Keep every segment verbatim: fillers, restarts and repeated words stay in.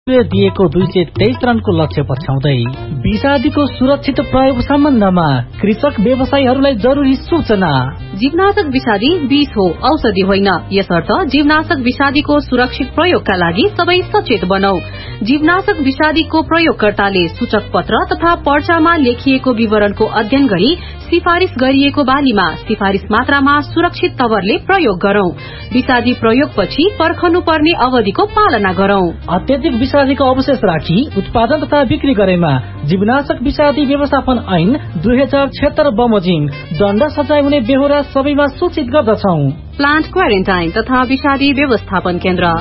दिएको दुई सय तेइस रनको लक्ष्य पछ्याउँदै विषादीको सुरक्षित प्रयोग सम्बन्धमा कृषक व्यवसायीहरूलाई जरुरी सूचना। जीवनाशक विषादी विष हो, औषधि होइन। यसर्थ जीवनाशक विषादीको सुरक्षित प्रयोगका लागि सबै सचेत बनौ। जीवनाशक विषादीको प्रयोगकर्ताले सूचक पत्र तथा पर्चामा लेखिएको विवरणको अध्ययन गरी सिफारिश गरिएको बालीमा सिफारिश मात्रामा सुरक्षित तवरले प्रयोग गरौं। विषादी प्रयोगपछि पर्खनु पर्ने अवधिको पालना गरौं। अत्यधिक विषादीको अवशेष राखी उत्पादन तथा बिक्री गरेमा जीवनाशक विषादी व्यवस्थापन ऐन दुई हजार छिहत्तर बमोजिम दण्ड सजाय हुने बेहोरा सबैमा सूचित गर्दछौ। प्लान्ट क्वारेन्टाइन तथा विषादी व्यवस्थापन केन्द्र।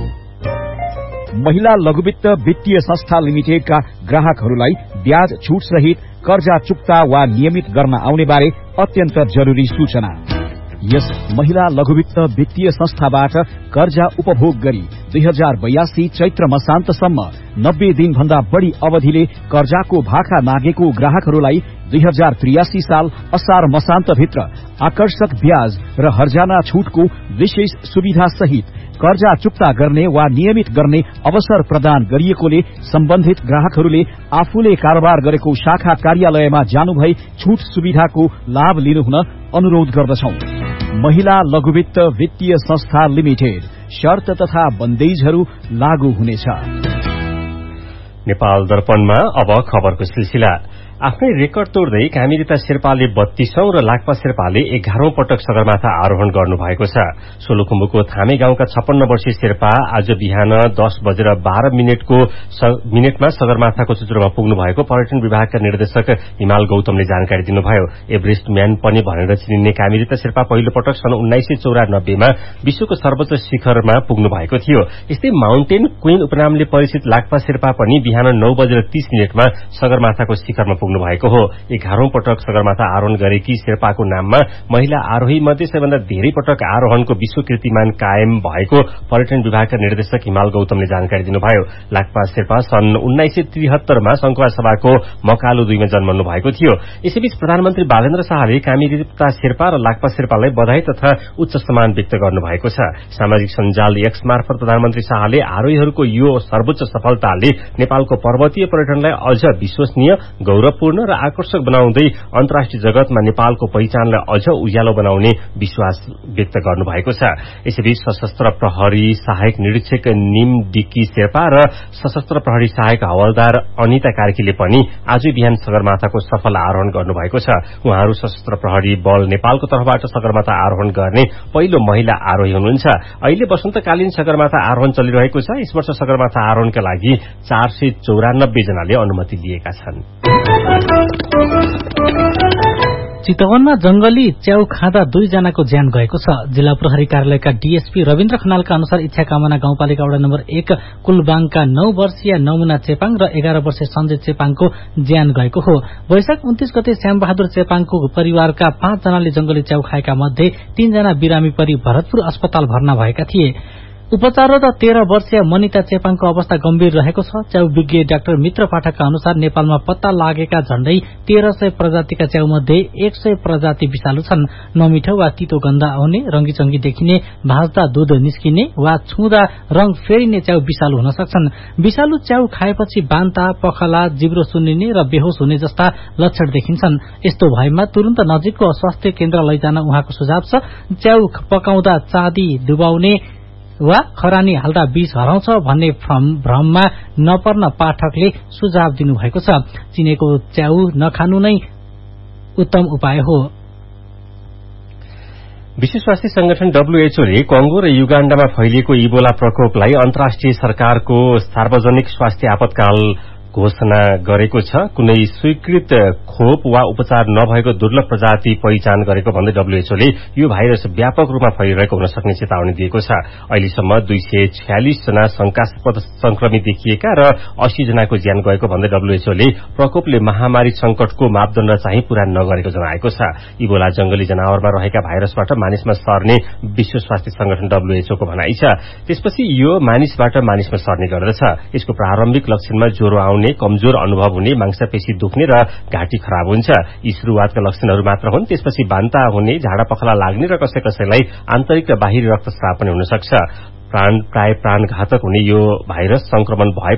महिला लघुवित्त वित्तीय संस्था लिमिटेडका ग्राहकहरूलाई ब्याज छूट सहित कर्जा चुक्ता वा नियमित गर्न आउने बारे अत्यन्त जरुरी सूचना। यस महिला लघुवित्त वित्तीय संस्थाबाट कर्जा उपभोग गरी दुई हजार बयासी चैत्र मसान्तसम्म नब्बे दिन भन्दा बढ़ी अवधिले कर्जाको भाखा मागेको ग्राहकहरूलाई दुई हजार त्रियासी साल असार मसान्त भित्र आकर्षक ब्याज र हर्जाना छूटको विशेष सुविधा सहित कर्जा चुक्ता गर्ने वा नियमित गर्ने अवसर प्रदान गरिएकोले सम्बन्धित ग्राहकहरूले आफूले कारोबार गरेको शाखा कार्यालयमा जानुभई छूट सुविधाको लाभ लिनुहुन अनुरोध गर्दछौ। महिला लघुवित्त वित्तीय संस्था लिमिटेड। शर्त तथा बन्देजहरू लागू हुनेछ। नेपाल दर्पणमा अब खबरको सिलसिला। आफ्नै रेकर्ड तोड्दै कामिरिता शेर्पाले बत्तीसौं र लाक्पा शेर्पाले एघारौं पटक सगरमाथा आरोहण गर्नुभएको छ। सोलुखुम्बुको थामे गाउँका छप्पन्न वर्षीय शेर्पा आज बिहान दस बजेर बाह्र मिनटको मिनटमा सगरमाथाको चुचुरोमा पुग्नु भएको पर्यटन विभागका निर्देशक हिमाल गौतमले जानकारी दिनुभयो। एभरेस्ट म्यान पनि भनेर चिनिने कामिरिता शेर्पा पहिलो पटक सन् उन्नाइस सय चौरानब्बेमा विश्वको सर्वोच्च शिखरमा पुग्नु भएको थियो। यस्तै माउन्टेन क्वीन उपनामले परिचित लाक्पा शेर्पा पनि बिहान नौ बजेर तीस मिनटमा सगरमाथाको शिखरमा पुग्नु भएको हो। एघारौं पटक सगरमाथा आरोहण गरेकी शेर्पाको नाममा महिला आरोही मध्ये सबैभन्दा धेरै पटक आरोहणको विश्व कीर्तिमान कायम भएको पर्यटन विभागका निर्देशक हिमाल गौतमले जानकारी दिनुभयो। लाक्पा शेर्पा सन् उन्नाइस सय त्रिहत्तरमा संखुवा सभाको मकालु दुईमा जन्मनु भएको थियो। यसैबीच प्रधानमन्त्री बालेन्द्र शाहले कामिरिता शेर्पा र लाक्पा शेर्पालाई बधाई तथा उच्च सम्मान व्यक्त गर्नुभएको छ। सामाजिक सञ्जाल एक्स मार्फत प्रधानमन्त्री शाहले आरोहीहरूको यो सर्वोच्च सफलताले नेपालको पर्वतीय पर्यटनलाई अझ विश्वसनीय, गौरवपूर्ण र आकर्षक बनाउँदै अन्तर्राष्ट्रिय जगतमा नेपालको पहिचानलाई अझ उज्यालो बनाउने विश्वास व्यक्त गर्नुभएको छ। यसैबीच सशस्त्र प्रहरी सहायक निरीक्षक निम डिक्की शेर्पा र सशस्त्र प्रहरी सहायक हवलदार अनिता कार्कीले पनि आज बिहान सगरमाथाको सफल आरोहण गर्नुभएको छ। उहाँहरू सशस्त्र प्रहरी बल नेपालको तर्फबाट सगरमाथा आरोहण गर्ने पहिलो महिला आरोही हुनुहुन्छ। अहिले वसन्तकालीन सगरमाथा आरोहण चलिरहेको छ। यस वर्ष सगरमाथा आरोहणका लागि चार सय चौरानब्बे जनाले अनुमति लिएका छन्। चितवनमा जंगली च्याउ खाँदा दुईजनाको ज्यान गएको छ। जिल्ला प्रहरी कार्यालयका डीएसपी रविन्द्र खनालका अनुसार इच्छा कामना गाउँपालिका वडा नम्बर एक कुलबाङका नौ वर्षीय नमुना चेपाङ र एघार वर्षीय सञ्जय चेपाङको ज्यान गएको हो। वैशाख उन्तीस गते श्यामबहादुर चेपाङको परिवारका पाँच जनाले जंगली च्याउ खाएका मध्ये तीनजना बिरामी परि भरतपुर अस्पताल भर्ना भएका थिए। उपचाररत तेह्र वर्षीय मनिता चेपाङको अवस्था गम्भीर रहेको छ। च्याउ विज्ञ डाक्टर मित्र पाठकका अनुसार नेपालमा पत्ता लागेका झण्डै तेह्र सय प्रजातिका च्याउ मध्ये एक सय प्रजाति विषालु छन्। नमिठो वा तितो गन्ध आउने, रंगीचंगी देखिने, भाज्दा दूध निस्किने वा छुँदा रंग फेरिने च्याउ विषालु हुन सक्छन्। विषालु च्याउ खाएपछि बान्ता, पखला, जिब्रो सुन्निने र बेहोस हुने जस्ता लक्षण देखिन्छन्। यस्तो भएमा तुरन्त नजिकको स्वास्थ्य केन्द्र लैजान उहाँको सुझाव छ। च्याउ पकाउँदा चाँदी डुबाउने वा खरानी हाल्दा विष हराउँछ भन्ने भ्रममा नपर्न पाठकले सुझाव दिनुभएको छ। चिनेको च्याउ नखानु नै उत्तम उपाय हो। विश्व स्वास्थ्य संगठन डब्ल्यूएचओले कंगो र युगाण्डामा फैलिएको इबोला प्रकोपलाई अन्तर्राष्ट्रिय सरकारको सार्वजनिक स्वास्थ्य आपतकाल घोषणा गरेको छ। कुनै स्वीकृत खोप वा उपचार नभएको दुर्लभ प्रजाति पहिचान गरेको भन्दै डब्ल्यूएचओले यो भाइरस व्यापक रूपमा फैलिरहेको हुन सक्ने चेतावनी दिएको छ। अहिलेसम्म दुई सय छयालिस जना शंकास्पद संक्रमित देखिएका र अस्सी जनाको ज्यान गएको भन्दै डब्ल्यूएचओले प्रकोपले महामारी संकटको मापदण्ड चाहिँ पूरा नगरेको जनाएको छ। इबोला जंगली जनावरमा रहेका भाइरसबाट मानिसमा सर्ने विश्व स्वास्थ्य संगठन डब्ल्यूएचओको भनाइ छ। त्यसपछि यो मानिसबाट मानिसमा सर्ने गर्दछ। यसको प्रारम्भिक लक्षणमा ज्वरो आउने, कमजोर अनुभव हुने, मांसपेशी दुख्ने र घाँटी खराब हुन्छ। यी शुरूआतका लक्षणहरू मात्र हुन्। त्यसपछि बान्ता हुने, झाडा पखला लाग्ने र कसै कसैलाई आन्तरिक र बाहिरी रक्तस्राव पनि हुन सक्छ। प्राण प्राय प्राणघातक हुने यो भाइरस संक्रमण भए